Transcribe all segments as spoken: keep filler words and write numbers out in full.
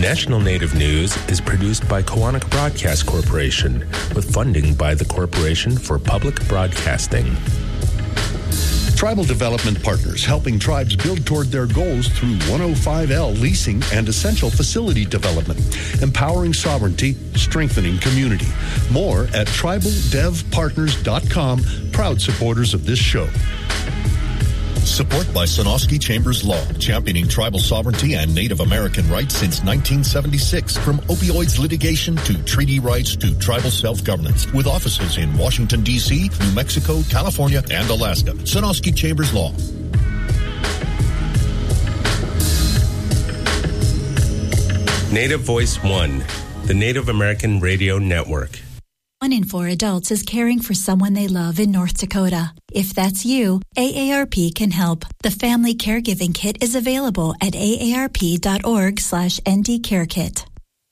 National Native News is produced by Koahnic Broadcast Corporation with funding by the Corporation for Public Broadcasting. Tribal Development Partners, helping tribes build toward their goals through one oh five L leasing and essential facility development, empowering sovereignty, strengthening community. More at tribal dev partners dot com, proud supporters of this show. Support by Sonosky Chambers Law, championing tribal sovereignty and Native American rights since nineteen seventy-six. From opioids litigation to treaty rights to tribal self-governance. With offices in Washington, D C, New Mexico, California, and Alaska. Sonosky Chambers Law. Native Voice One, the Native American Radio Network. One in four adults is caring for someone they love in North Dakota. If that's you, A A R P can help. The Family Caregiving Kit is available at aarp.org slash ndcarekit.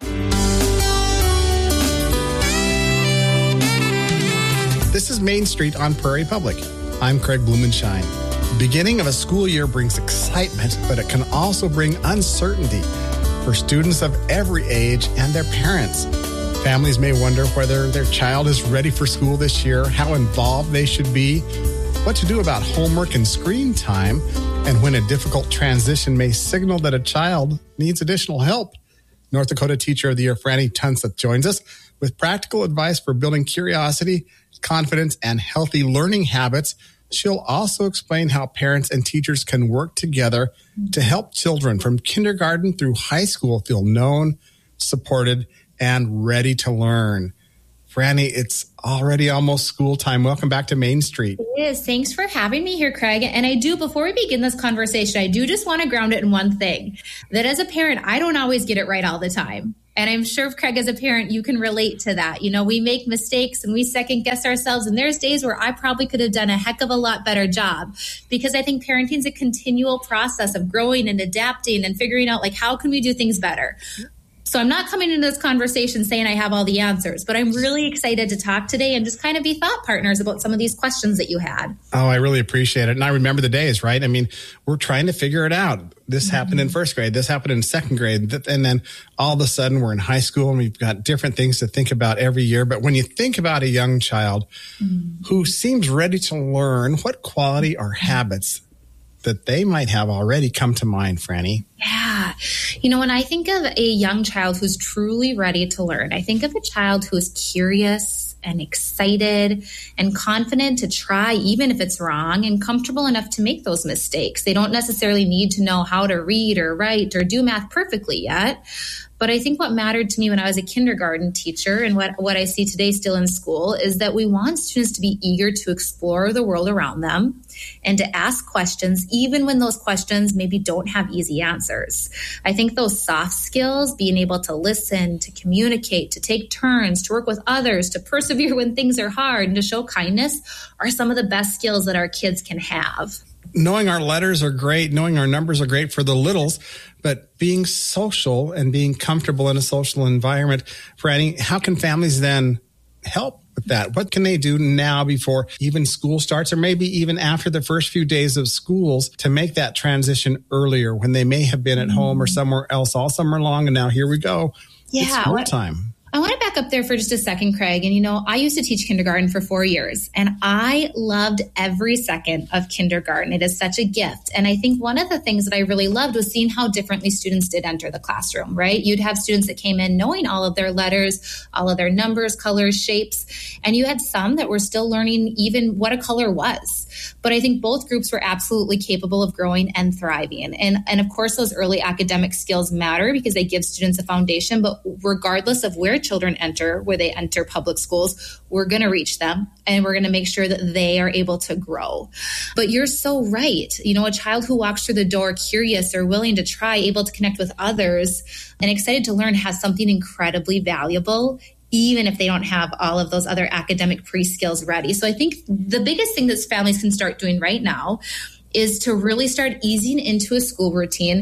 This is Main Street on Prairie Public. I'm Craig Blumenshine. The beginning of a school year brings excitement, but it can also bring uncertainty for students of every age and their parents. Families may wonder whether their child is ready for school this year, how involved they should be, what to do about homework and screen time, and when a difficult transition may signal that a child needs additional help. North Dakota Teacher of the Year, Franny Tunseth, joins us with practical advice for building curiosity, confidence, and healthy learning habits. She'll also explain how parents and teachers can work together to help children from kindergarten through high school feel known, supported, and ready to learn. Franny, it's already almost school time. Welcome back to Main Street. It is. Thanks for having me here, Craig. And I do, before we begin this conversation, I do just want to ground it in one thing, that as a parent, I don't always get it right all the time. And I'm sure, Craig, as a parent, you can relate to that. You know, we make mistakes and we second guess ourselves. And there's days where I probably could have done a heck of a lot better job, because I think parenting is a continual process of growing and adapting and figuring out, like, how can we do things better? So I'm not coming into this conversation saying I have all the answers, but I'm really excited to talk today and just kind of be thought partners about some of these questions that you had. Oh, I really appreciate it. And I remember the days, right? I mean, we're trying to figure it out. This mm-hmm. happened in first grade. This happened in second grade. And then all of a sudden we're in high school and we've got different things to think about every year. But when you think about a young child mm-hmm. who seems ready to learn, what quality or habits that they might have already come to mind, Franny? Yeah. You know, when I think of a young child who's truly ready to learn, I think of a child who is curious and excited and confident to try, even if it's wrong, and comfortable enough to make those mistakes. They don't necessarily need to know how to read or write or do math perfectly yet. But I think what mattered to me when I was a kindergarten teacher, and what, what I see today still in school, is that we want students to be eager to explore the world around them and to ask questions, even when those questions maybe don't have easy answers. I think those soft skills, being able to listen, to communicate, to take turns, to work with others, to persevere when things are hard, and to show kindness, are some of the best skills that our kids can have. Knowing our letters are great, knowing our numbers are great for the littles, but being social and being comfortable in a social environment, Franny, how can families then help with that? What can they do now before even school starts, or maybe even after the first few days of schools, to make that transition earlier when they may have been at home or somewhere else all summer long, and now here we go. Yeah, it's school time. I want to back up there for just a second, Craig. And, you know, I used to teach kindergarten for four years, and I loved every second of kindergarten. It is such a gift. And I think one of the things that I really loved was seeing how differently students did enter the classroom, right? You'd have students that came in knowing all of their letters, all of their numbers, colors, shapes, and you had some that were still learning even what a color was. But I think both groups were absolutely capable of growing and thriving. And, and of course, those early academic skills matter because they give students a foundation. But regardless of where children enter, where they enter public schools, we're going to reach them and we're going to make sure that they are able to grow. But you're so right. You know, a child who walks through the door curious or willing to try, able to connect with others and excited to learn has something incredibly valuable, even if they don't have all of those other academic pre-skills ready. So I think the biggest thing that families can start doing right now is to really start easing into a school routine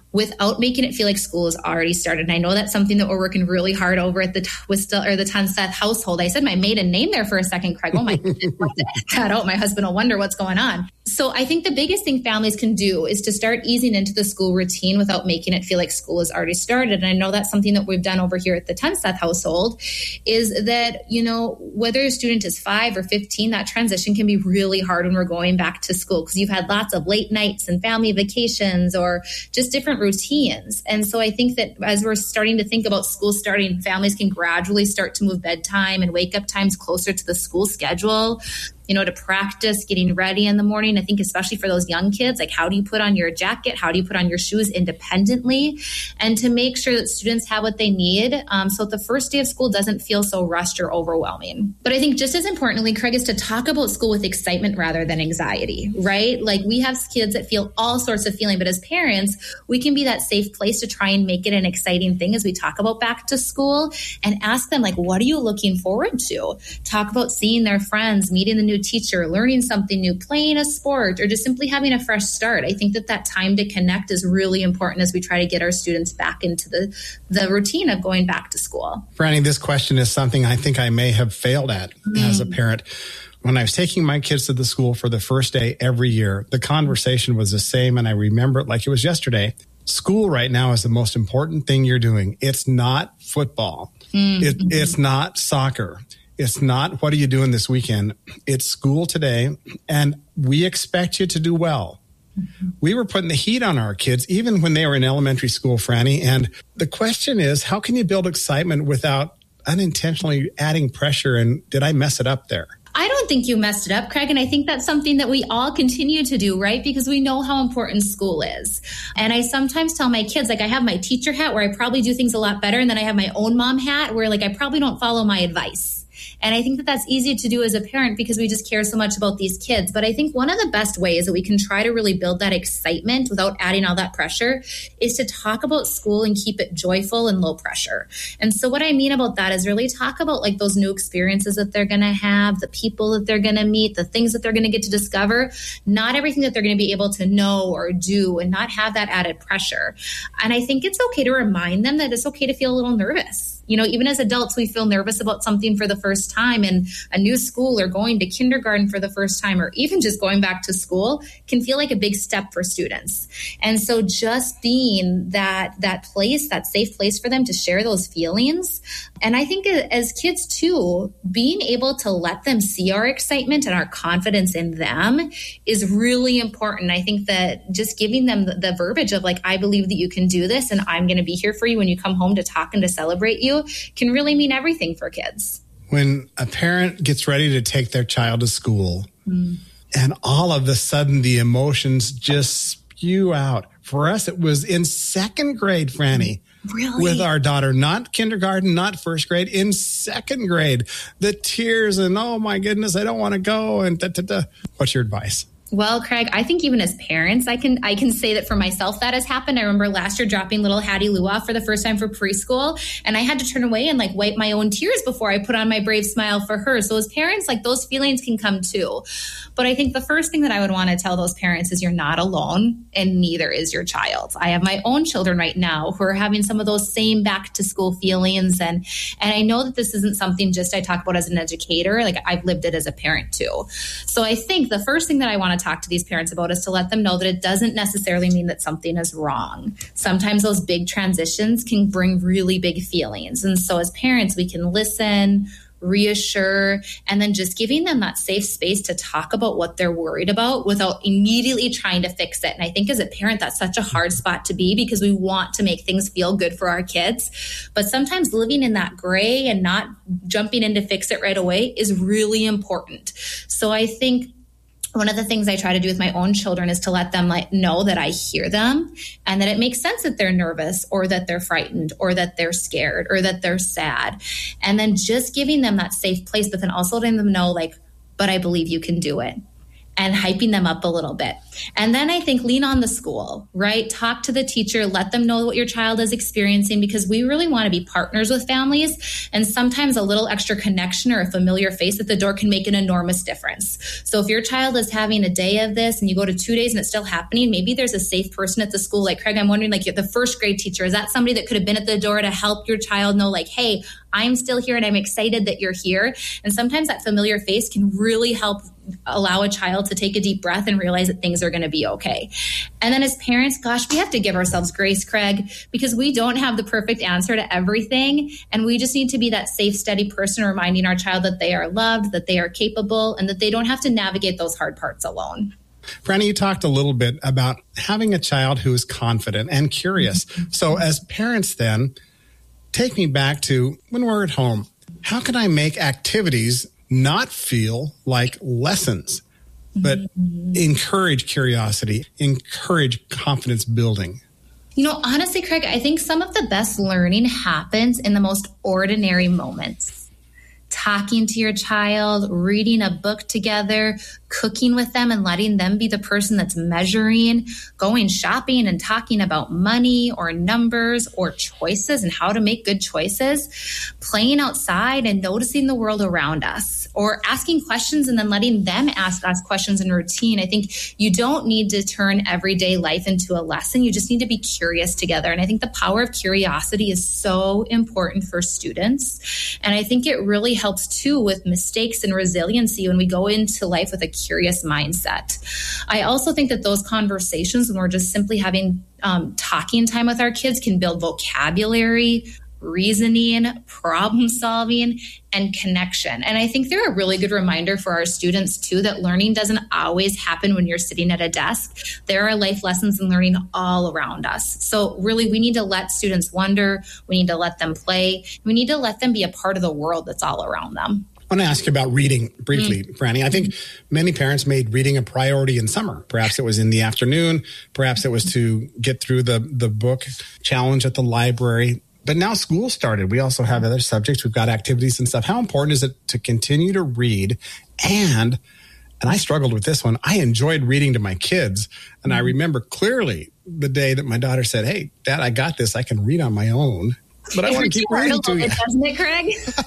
without making it feel like school has already started. And I know that's something that we're working really hard over at the Twistle or the Tunseth household. I said my maiden name there for a second, Craig. Oh my goodness, cut out. My husband will wonder what's going on. So I think the biggest thing families can do is to start easing into the school routine without making it feel like school has already started. And I know that's something that we've done over here at the Tunseth household, is that, you know, whether a student is five or fifteen, that transition can be really hard when we're going back to school because you've had lots of late nights and family vacations or just different routines. And so I think that as we're starting to think about school starting, families can gradually start to move bedtime and wake up times closer to the school schedule, you know, to practice getting ready in the morning. I think especially for those young kids, like how do you put on your jacket? How do you put on your shoes independently? And to make sure that students have what they need um, so that the first day of school doesn't feel so rushed or overwhelming. But I think just as importantly, Craig, is to talk about school with excitement rather than anxiety, right? Like we have kids that feel all sorts of feeling, but as parents, we can be that safe place to try and make it an exciting thing as we talk about back to school and ask them, like, what are you looking forward to? Talk about seeing their friends, meeting the new teacher, learning something new, playing a sport, or just simply having a fresh start. I think that that time to connect is really important as we try to get our students back into the, the routine of going back to school. Franny, this question is something I think I may have failed at mm. as a parent. When I was taking my kids to the school for the first day every year, the conversation was the same, and I remember it like it was yesterday. School right now is the most important thing you're doing. It's not football. Mm-hmm. It, it's not soccer. It's not, what are you doing this weekend? It's school today, and we expect you to do well. Mm-hmm. We were putting the heat on our kids, even when they were in elementary school, Franny. And the question is, how can you build excitement without unintentionally adding pressure? And did I mess it up there? I don't think you messed it up, Craig. And I think that's something that we all continue to do, right? Because we know how important school is. And I sometimes tell my kids, like I have my teacher hat where I probably do things a lot better. And then I have my own mom hat where like I probably don't follow my advice. And I think that that's easy to do as a parent because we just care so much about these kids. But I think one of the best ways that we can try to really build that excitement without adding all that pressure is to talk about school and keep it joyful and low pressure. And so what I mean about that is really talk about like those new experiences that they're going to have, the people that they're going to meet, the things that they're going to get to discover, not everything that they're going to be able to know or do, and not have that added pressure. And I think it's okay to remind them that it's okay to feel a little nervous. You know, even as adults, we feel nervous about something for the first time, and a new school or going to kindergarten for the first time, or even just going back to school can feel like a big step for students. And so just being that, that place, that safe place for them to share those feelings. And I think as kids too, being able to let them see our excitement and our confidence in them is really important. I think that just giving them the, the verbiage of like, I believe that you can do this, and I'm going to be here for you when you come home to talk and to celebrate you, can really mean everything for kids. When a parent gets ready to take their child to school mm. and all of a sudden the emotions just spew out. For us, it was in second grade, Franny. Really? With our daughter, not kindergarten, not first grade, in second grade. The tears and, oh my goodness, I don't want to go. And da, da, da. What's your advice? Well, Craig, I think even as parents, I can I can say that for myself that has happened. I remember last year dropping little Hattie Lou off for the first time for preschool, and I had to turn away and like wipe my own tears before I put on my brave smile for her. So as parents, like those feelings can come too. But I think the first thing that I would want to tell those parents is you're not alone, and neither is your child. I have my own children right now who are having some of those same back to school feelings. And, and I know that this isn't something just I talk about as an educator. Like I've lived it as a parent too. So I think the first thing that I want to talk to these parents about is to let them know that it doesn't necessarily mean that something is wrong. Sometimes those big transitions can bring really big feelings. And so as parents, we can listen, reassure, and then just giving them that safe space to talk about what they're worried about without immediately trying to fix it. And I think as a parent, that's such a hard spot to be because we want to make things feel good for our kids. But sometimes living in that gray and not jumping in to fix it right away is really important. So I think one of the things I try to do with my own children is to let them like know that I hear them and that it makes sense that they're nervous or that they're frightened or that they're scared or that they're sad. And then just giving them that safe place, but then also letting them know like, but I believe you can do it. and hyping them up a little bit. And then I think lean on the school, right? Talk to the teacher, let them know what your child is experiencing, because we really want to be partners with families. And sometimes a little extra connection or a familiar face at the door can make an enormous difference. So if your child is having a day of this and you go to two days and it's still happening, maybe there's a safe person at the school. Like Craig, I'm wondering, like the first grade teacher, is that somebody that could have been at the door to help your child know, like, hey, I'm still here and I'm excited that you're here. And sometimes that familiar face can really help allow a child to take a deep breath and realize that things are going to be okay. And then as parents, gosh, we have to give ourselves grace, Craig, because we don't have the perfect answer to everything. And we just need to be that safe, steady person reminding our child that they are loved, that they are capable, and that they don't have to navigate those hard parts alone. Franny, you talked a little bit about having a child who is confident and curious. So as parents then, take me back to when we're at home. How can I make activities not feel like lessons, but mm-hmm. encourage curiosity, encourage confidence building? You know, honestly, Craig, I think some of the best learning happens in the most ordinary moments. Talking to your child, reading a book together, cooking with them and letting them be the person that's measuring, going shopping and talking about money or numbers or choices and how to make good choices, playing outside and noticing the world around us, or asking questions and then letting them ask us questions in routine. I think you don't need to turn everyday life into a lesson. You just need to be curious together. And I think the power of curiosity is so important for students. And I think it really helps too with mistakes and resiliency when we go into life with a curious mindset. I also think that those conversations, when we're just simply having um, talking time with our kids, can build vocabulary, reasoning, problem solving, and connection. And I think they're a really good reminder for our students too, that learning doesn't always happen when you're sitting at a desk. There are life lessons and learning all around us. So really, we need to let students wonder. We need to let them play. We need to let them be a part of the world that's all around them. I want to ask you about reading briefly, mm. Franny. I think many parents made reading a priority in summer. Perhaps it was in the afternoon. Perhaps it was to get through the, the book challenge at the library. But now school started. We also have other subjects. We've got activities and stuff. How important is it to continue to read? And, and I struggled with this one. I enjoyed reading to my kids. And I remember clearly the day that my daughter said, hey, Dad, I got this. I can read on my own. But I want to keep reading to you. Doesn't it, Craig?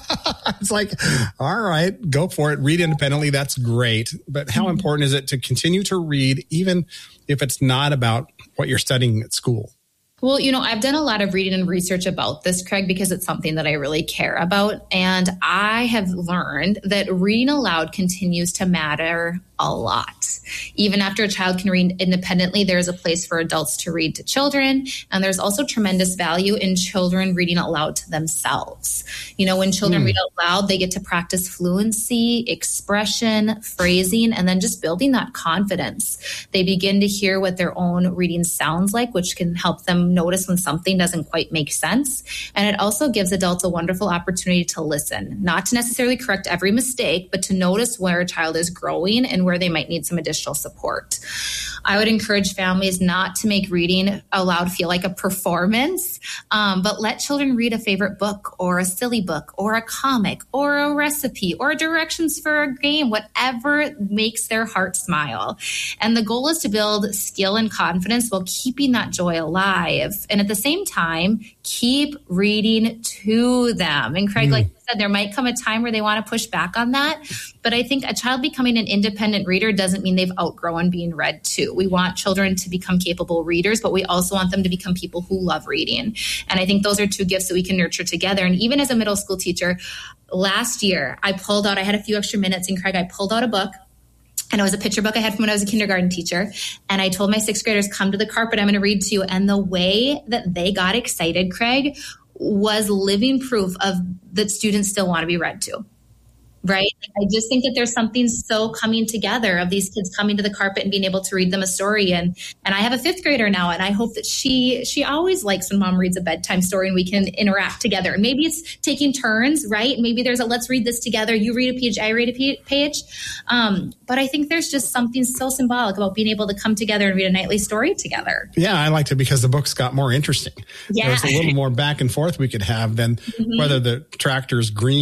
It's like, all right, go for it. Read independently. That's great. But how mm-hmm. important is it to continue to read, even if it's not about what you're studying at school? Well, you know, I've done a lot of reading and research about this, Craig, because it's something that I really care about. And I have learned that reading aloud continues to matter a lot. Even after a child can read independently, there is a place for adults to read to children. And there's also tremendous value in children reading aloud to themselves. You know, when children mm. read out loud, they get to practice fluency, expression, phrasing, and then just building that confidence. They begin to hear what their own reading sounds like, which can help them notice when something doesn't quite make sense. And it also gives adults a wonderful opportunity to listen, not to necessarily correct every mistake, but to notice where a child is growing and where they might need some additional support. I would encourage families not to make reading aloud feel like a performance, um, but let children read a favorite book or a silly book or a comic or a recipe or directions for a game, whatever makes their heart smile. And the goal is to build skill and confidence while keeping that joy alive. And at the same time, keep reading to them. And Craig, mm. like you said, there might come a time where they want to push back on that. But I think a child becoming an independent reader doesn't mean they've outgrown being read to. We want children to become capable readers, but we also want them to become people who love reading. And I think those are two gifts that we can nurture together. And even as a middle school teacher, last year, I pulled out, I had a few extra minutes, and Craig, I pulled out a book. And it was a picture book I had from when I was a kindergarten teacher. And I told my sixth graders, come to the carpet, I'm going to read to you. And the way that they got excited, Craig, was living proof of that students still want to be read to. Right? I just think that there's something so coming together of these kids coming to the carpet and being able to read them a story. And and I have a fifth grader now, and I hope that she she always likes when mom reads a bedtime story and we can interact together. And maybe it's taking turns, right? Maybe there's a let's read this together. You read a page, I read a page. Um, but I think there's just something so symbolic about being able to come together and read a nightly story together. Yeah, I liked it because the books got more interesting. Yeah. There's a little more back and forth we could have than mm-hmm. whether the tractor's green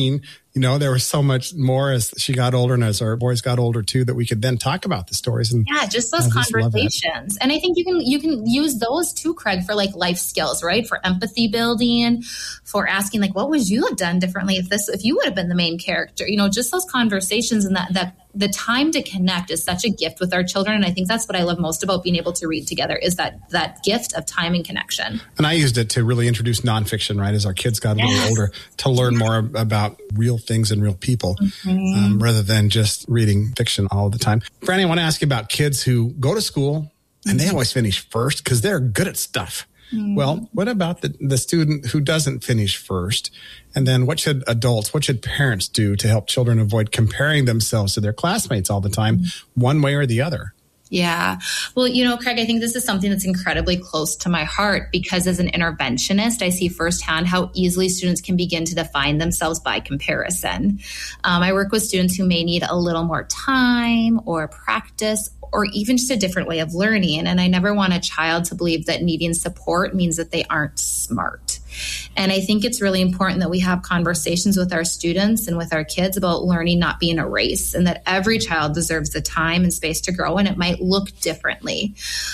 you know, there was so much more as she got older and as our boys got older too, that we could then talk about the stories. And yeah, just those I just conversations. And I think you can, you can use those too, Craig, for like life skills, right? For empathy building, for asking like, what would you have done differently if this, if you would have been the main character, you know, just those conversations and that, that the time to connect is such a gift with our children. And I think that's what I love most about being able to read together is that, that gift of time and connection. And I used it to really introduce nonfiction, right? As our kids got a little yes. older, to learn more about real things and real people, mm-hmm. um, rather than just reading fiction all the time. Franny, I want to ask you about kids who go to school and they always finish first because they're good at stuff. Mm. Well, what about the, the student who doesn't finish first? And then what should adults, what should parents do to help children avoid comparing themselves to their classmates all the time, mm. one way or the other? Yeah. Well, you know, Craig, I think this is something that's incredibly close to my heart because as an interventionist, I see firsthand how easily students can begin to define themselves by comparison. Um, I work with students who may need a little more time or practice or even just a different way of learning. And I never want a child to believe that needing support means that they aren't smart. And I think it's really important that we have conversations with our students and with our kids about learning not being a race and that every child deserves the time and space to grow and it might look differently.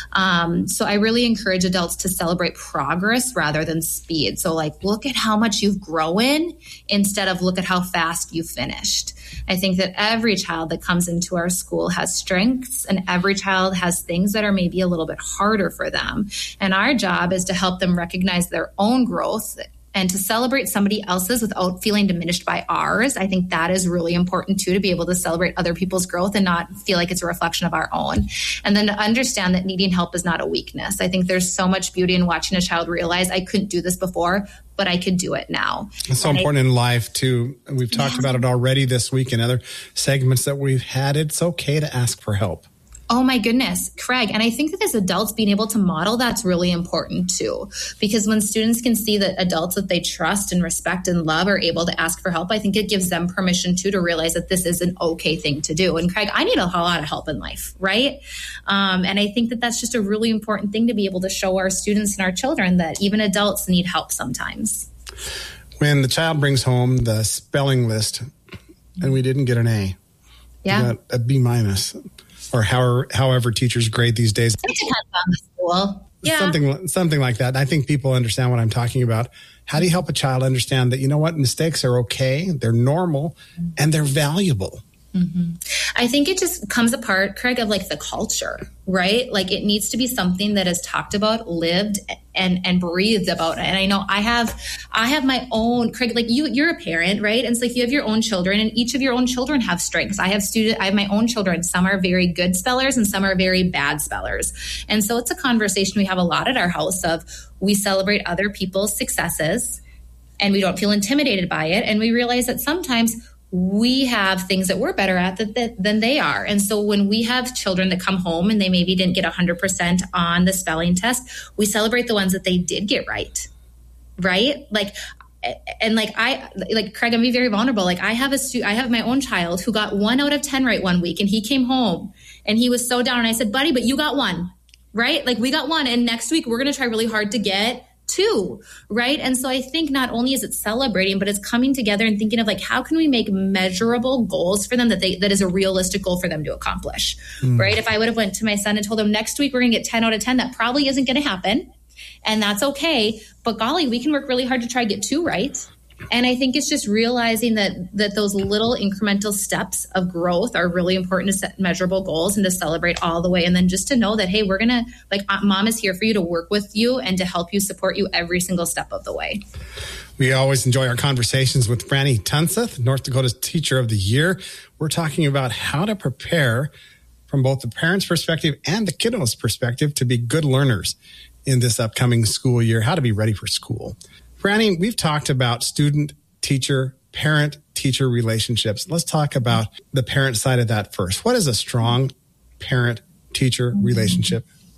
Um, so I really encourage adults to celebrate progress rather than speed. So like, look at how much you've grown instead of look at how fast you finished. I think that every child that comes into our school has strengths and every child has things that are maybe a little bit harder for them. And our job is to help them recognize their own growth and to celebrate somebody else's without feeling diminished by ours. I think that is really important too, to be able to celebrate other people's growth and not feel like it's a reflection of our own. And then to understand that needing help is not a weakness. I think there's so much beauty in watching a child realize I couldn't do this before, but I could do it now. It's so and important I, in life too. We've talked yeah. about it already this week in other segments that we've had. It's okay to ask for help. Oh my goodness, Craig. And I think that as adults being able to model that's really important too, because when students can see that adults that they trust and respect and love are able to ask for help, I think it gives them permission too to realize that this is an okay thing to do. And Craig, I need a lot of help in life, right? Um, and I think that that's just a really important thing to be able to show our students and our children that even adults need help sometimes. When the child brings home the spelling list and we didn't get an A, yeah, we got a B minus. Or however, however teachers grade these days. It depends on the school. Yeah. Something, something like that. And I think people understand what I'm talking about. How do you help a child understand that, you know what, mistakes are okay, they're normal, and they're valuable? Mm-hmm. I think it just comes apart, Craig, of like the culture, right? Like it needs to be something that is talked about, lived, and and breathed about. And I know I have, I have my own, Craig, like you, you're a parent, right? And it's like you have your own children, and each of your own children have strengths. I have student, I have my own children. Some are very good spellers, and some are very bad spellers. And so it's a conversation we have a lot at our house of we celebrate other people's successes, and we don't feel intimidated by it, and we realize that sometimes we have things that we're better at that, that, than they are. And so when we have children that come home and they maybe didn't get one hundred percent on the spelling test, we celebrate the ones that they did get right, right? Like, and like I, like Craig, I'm be very vulnerable. Like I have a stu- I have my own child who got one out of ten right one week, and he came home and he was so down. And I said, buddy, but you got one, right? Like we got one. And next week we're going to try really hard to get two, right? And so I think not only is it celebrating, but it's coming together and thinking of like, how can we make measurable goals for them that they, that is a realistic goal for them to accomplish, mm. right? If I would have went to my son and told him next week, we're going to get ten out of ten, that probably isn't going to happen. And that's okay. But golly, we can work really hard to try to get two right. And I think it's just realizing that that those little incremental steps of growth are really important to set measurable goals and to celebrate all the way. And then just to know that, hey, we're going to, like, mom is here for you to work with you and to help you, support you every single step of the way. We always enjoy our conversations with Franny Tunseth, North Dakota's Teacher of the Year. We're talking about how to prepare from both the parent's perspective and the kiddo's perspective to be good learners in this upcoming school year, how to be ready for school. Franny, we've talked about student, teacher, parent, teacher relationships. Let's talk about the parent side of that first. What is a strong parent-teacher relationship?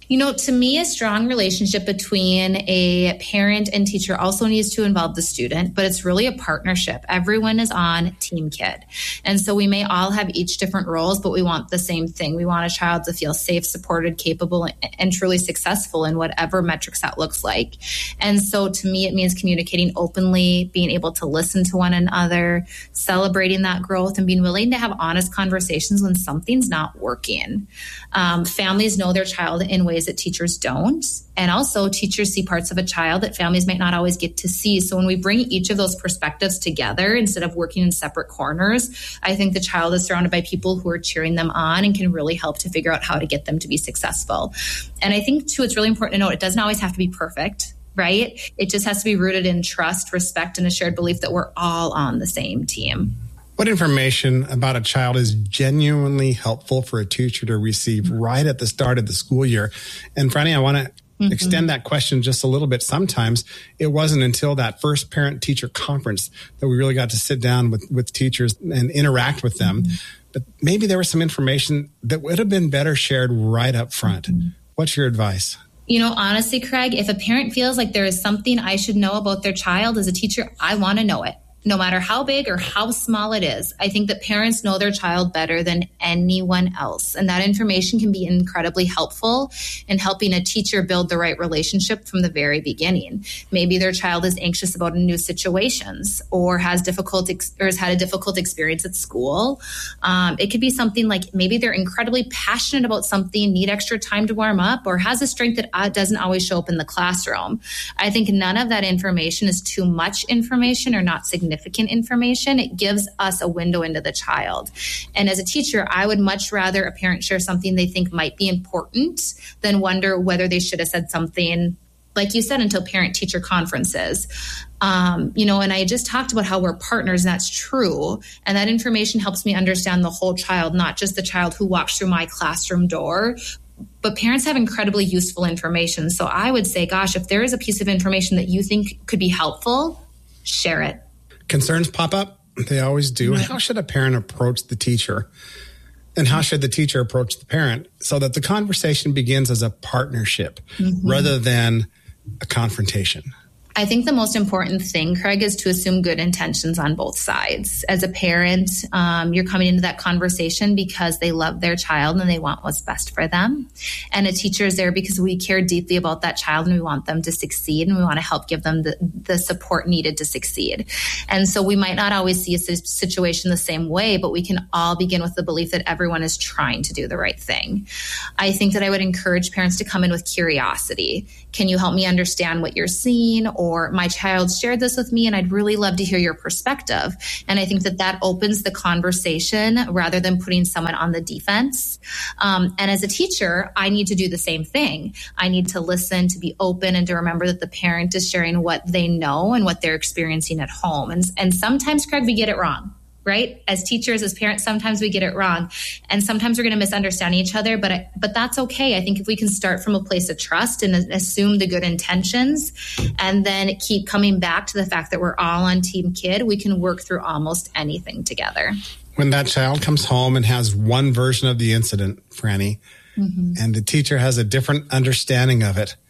You know, to me, a strong relationship between a parent and teacher also needs to involve the student, but it's really a partnership. Everyone is on Team Kid. And so we may all have each different roles, but we want the same thing. We want a child to feel safe, supported, capable, and truly successful in whatever metrics that looks like. And so to me, it means communicating openly, being able to listen to one another, celebrating that growth, and being willing to have honest conversations when something's not working. Um, families know their child in ways that teachers don't. And also teachers see parts of a child that families might not always get to see. So when we bring each of those perspectives together instead of working in separate corners, I think the child is surrounded by people who are cheering them on and can really help to figure out how to get them to be successful. And I think too, it's really important to note it doesn't always have to be perfect, right? It just has to be rooted in trust, respect, and a shared belief that we're all on the same team. What information about a child is genuinely helpful for a teacher to receive right at the start of the school year? And Franny, I want to mm-hmm. extend that question just a little bit. Sometimes it wasn't until that first parent-teacher conference that we really got to sit down with, with teachers and interact with them. Mm-hmm. But maybe there was some information that would have been better shared right up front. Mm-hmm. What's your advice? You know, honestly, Craig, if a parent feels like there is something I should know about their child as a teacher, I want to know it. No matter how big or how small it is. I think that parents know their child better than anyone else. And that information can be incredibly helpful in helping a teacher build the right relationship from the very beginning. Maybe their child is anxious about new situations or has difficult ex- or has had a difficult experience at school. Um, it could be something like maybe they're incredibly passionate about something, need extra time to warm up, or has a strength that uh, doesn't always show up in the classroom. I think none of that information is too much information or not significant. Significant information. It gives us a window into the child. And as a teacher, I would much rather a parent share something they think might be important than wonder whether they should have said something, like you said, until parent-teacher conferences. Um, you know, and I just talked about how we're partners, and that's true. And that information helps me understand the whole child, not just the child who walks through my classroom door. But parents have incredibly useful information. So I would say, gosh, if there is a piece of information that you think could be helpful, share it. Concerns pop up. They always do. How should a parent approach the teacher? And how should the teacher approach the parent so that the conversation begins as a partnership mm-hmm. rather than a confrontation? I think the most important thing, Craig, is to assume good intentions on both sides. As a parent, um, you're coming into that conversation because they love their child and they want what's best for them. And a teacher is there because we care deeply about that child and we want them to succeed and we want to help give them the, the support needed to succeed. And so we might not always see a situation the same way, but we can all begin with the belief that everyone is trying to do the right thing. I think that I would encourage parents to come in with curiosity. Can you help me understand what you're seeing? Or my child shared this with me and I'd really love to hear your perspective. And I think that that opens the conversation rather than putting someone on the defense. Um, and as a teacher, I need to do the same thing. I need to listen, to be open, and to remember that the parent is sharing what they know and what they're experiencing at home. And, and sometimes, Craig, we get it wrong. Right? As teachers, as parents, sometimes we get it wrong. And sometimes we're going to misunderstand each other, but I, but that's okay. I think if we can start from a place of trust and assume the good intentions and then keep coming back to the fact that we're all on Team Kid, we can work through almost anything together. When that child comes home and has one version of the incident, Franny, mm-hmm. and the teacher has a different understanding of it,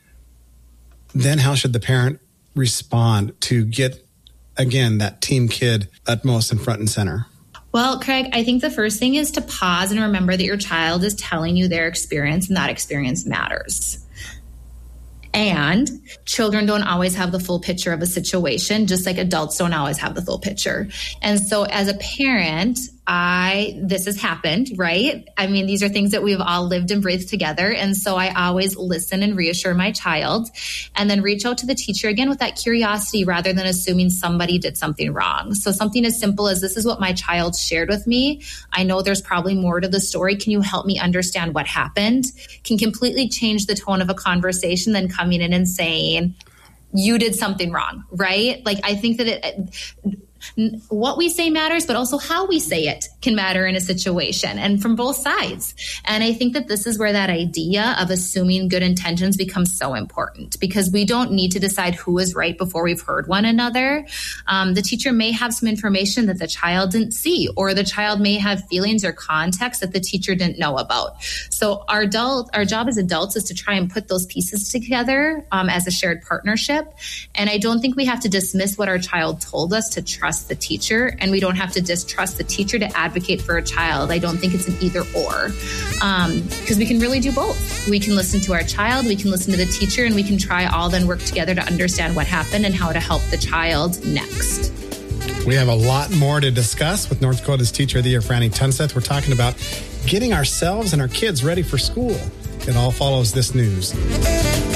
then how should the parent respond to get again, that Team Kid utmost and front and center? Well, Craig, I think the first thing is to pause and remember that your child is telling you their experience and that experience matters. And children don't always have the full picture of a situation, just like adults don't always have the full picture. And so as a parent, I, this has happened, right? I mean, these are things that we've all lived and breathed together. And so I always listen and reassure my child and then reach out to the teacher again with that curiosity rather than assuming somebody did something wrong. So something as simple as, this is what my child shared with me. I know there's probably more to the story. Can you help me understand what happened? Can completely change the tone of a conversation than coming in and saying, you did something wrong, right? Like, I think that it, what we say matters, but also how we say it can matter in a situation, and from both sides. And I think that this is where that idea of assuming good intentions becomes so important, because we don't need to decide who is right before we've heard one another. Um, the teacher may have some information that the child didn't see, or the child may have feelings or context that the teacher didn't know about. So our adult, our job as adults is to try and put those pieces together um, as a shared partnership. And I don't think we have to dismiss what our child told us to trust the teacher, and we don't have to distrust the teacher to advocate for a child. I don't think it's an either or, um, because we can really do both. We can listen to our child, we can listen to the teacher, and we can try all then work together to understand what happened and how to help the child next. We have a lot more to discuss with North Dakota's Teacher of the Year, Franny Tunseth. We're talking about getting ourselves and our kids ready for school. It all follows this news.